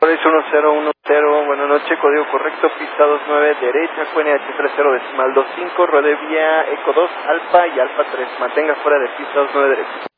País 1010, buenas noches, código correcto, pista 29 derecha, QNH 30 decimal 25, ruede vía Eco 2, Alfa y Alfa 3, mantenga fuera de pista 29 derecha.